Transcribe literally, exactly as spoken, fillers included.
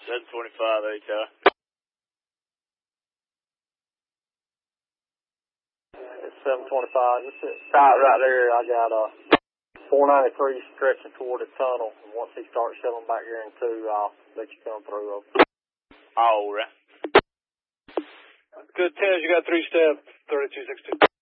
seven twenty-five H I. It's seven twenty-five. Just sit tight right there. I got a four ninety-three stretching toward the tunnel. And once he starts shelling back here in two, I'll let you come through. All right. Good, Tez. You got three step, thirty-two sixty-two.